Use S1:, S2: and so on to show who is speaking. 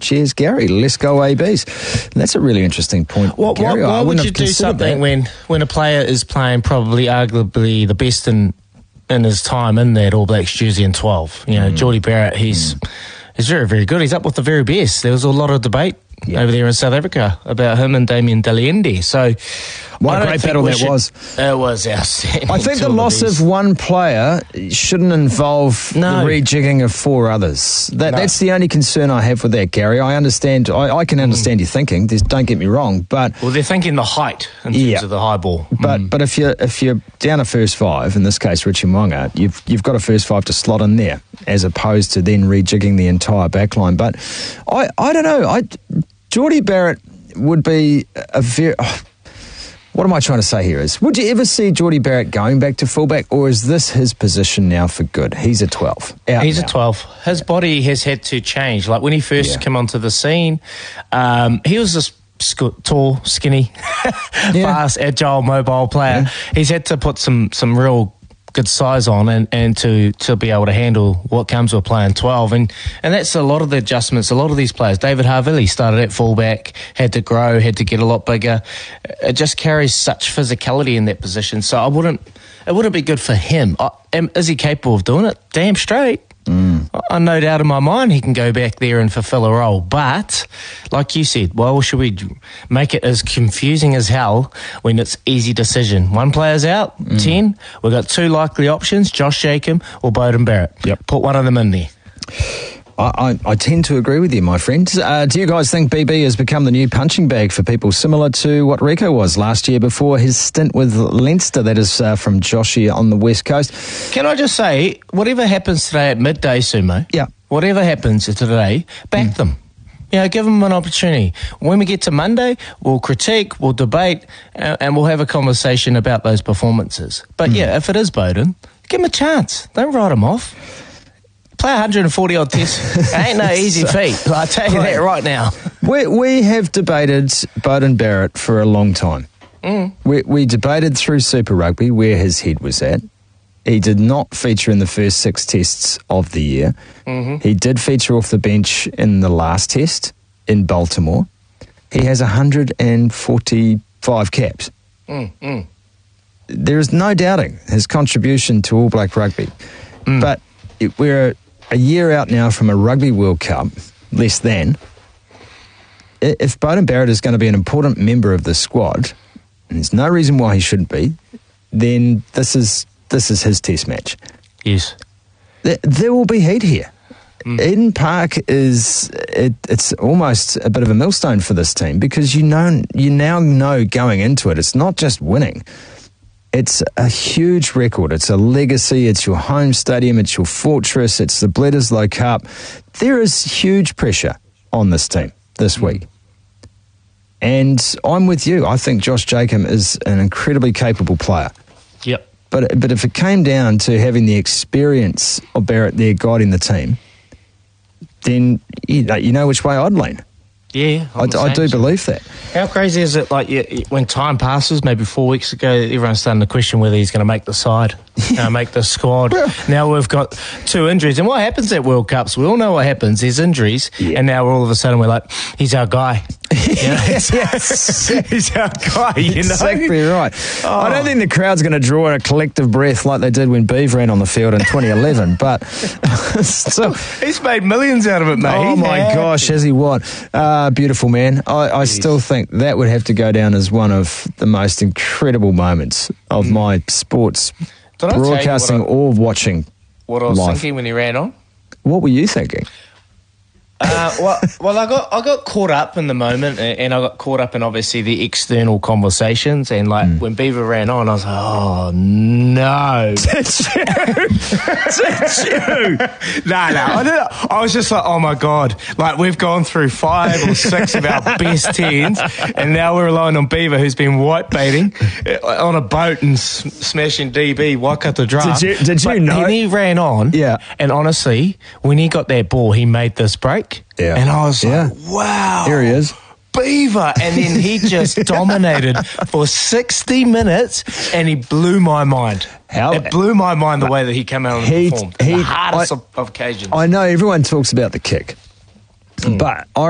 S1: cheers, Gary. Let's go ABs. And that's a really interesting point, Gary.
S2: Why would you do something when a player is playing probably arguably the best in his time in that All Blacks jersey in 12? You know, Jordie Barrett, he's very, very good. He's up with the very best. There was a lot of debate over there in South Africa about him and Damien Daliende. So,
S1: what a great battle that was.
S2: It was outstanding.
S1: I think the loss of one player shouldn't involve the rejigging of four others. That's the only concern I have with that, Gary. I understand. I can understand your thinking. Don't get me wrong, but
S2: they're thinking the height in terms of the high ball.
S1: But if you're down a first five, in this case Richie Mo'unga, you've got a first five to slot in there, as opposed to then rejigging the entire backline. But I don't know. Jordie Barrett would be a very... what am I trying to say here is, would you ever see Jordie Barrett going back to fullback, or is this his position now for good? He's a 12.
S2: He's a 12. His body has had to change. Like when he first came onto the scene, he was this tall, skinny, fast, agile, mobile player. Yeah. He's had to put some real good size on and to be able to handle what comes with playing 12, and that's a lot of the adjustments. A lot of these players, David Havili started at fullback, had to grow, had to get a lot bigger. It just carries such physicality in that position, so it wouldn't be good for him. Is he capable of doing it? Damn straight. I no doubt in my mind he can go back there and fulfill a role. But, like you said, well, should we make it as confusing as hell when it's easy decision? One player's out, 10. We've got two likely options, Josh Jacob or Beauden Barrett.
S1: Yep.
S2: Put one of them in there.
S1: I tend to agree with you, my friend. Do you guys think BB has become the new punching bag for people, similar to what Rico was last year before his stint with Leinster? That is from Joshy on the West Coast.
S2: Can I just say, whatever happens today at midday, Sumo, whatever happens today, back them. You know, give them an opportunity. When we get to Monday, we'll critique, we'll debate, and we'll have a conversation about those performances. But if it is Beauden, give him a chance. Don't write him off. Play 140-odd tests. Ain't no easy feat. I'll tell you that right now.
S1: We have debated Beauden Barrett for a long time. We debated through Super Rugby where his head was at. He did not feature in the first 6 tests of the year. He did feature off the bench in the last test in Baltimore. He has 145 caps. There is no doubting his contribution to All Black Rugby. But we're a year out now from a Rugby World Cup, less than. If Beauden Barrett is going to be an important member of the squad, and there's no reason why he shouldn't be, then this is his test match.
S2: Yes.
S1: There will be heat here. Eden Park it's almost a bit of a millstone for this team, because you now know going into it, it's not just winning. It's a huge record. It's a legacy. It's your home stadium. It's your fortress. It's the Bledisloe Cup. There is huge pressure on this team this week. And I'm with you. I think Josh Jacob is an incredibly capable player.
S2: Yep.
S1: But if it came down to having the experience of Barrett there guiding the team, then you know which way I'd lean.
S2: Yeah,
S1: I do believe that.
S2: How crazy is it, like, when time passes, maybe 4 weeks ago, everyone's starting to question whether he's going to make the side, make the squad. Now we've got 2 injuries. And what happens at World Cups? We all know what happens. There's injuries, and now all of a sudden we're like, he's our guy. Yes. He's our guy, you know?
S1: Exactly right. Oh. I don't think the crowd's going to draw a collective breath like they did when Beav ran on the field in 2011, but still.
S2: He's made millions out of it, mate.
S1: Oh, my gosh, has he what? Beautiful, man. I still think that would have to go down as one of the most incredible moments of my sports broadcasting or watching.
S2: What I was thinking when he ran on?
S1: What were you thinking?
S2: Well, I got caught up in the moment, and I got caught up in obviously the external conversations, and like when Beaver ran on, I was like, oh no, did you? No, I was just like, oh my god, like we've gone through 5 or 6 of our best 10s, and now we're relying on Beaver, who's been white baiting on a boat and smashing DB Waikato draft.
S1: Did you know?
S2: And he ran on, and honestly, when he got that ball, he made this break.
S1: Yeah.
S2: And I was like, wow.
S1: Here he is.
S2: Beaver. And then he just dominated for 60 minutes, and he blew my mind. It blew my mind the way that he came out and performed. The hardest of occasions.
S1: I know everyone talks about the kick, but